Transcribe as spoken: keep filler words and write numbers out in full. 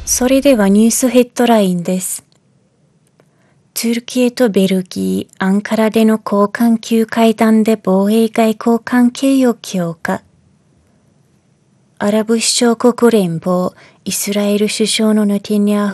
それではニュースヘッドラインです。トルキエとベルギー、アンカラでの高官級会談で防衛外交関係を強化。アラブ首長国連邦、イスラエル首相のネタニヤフ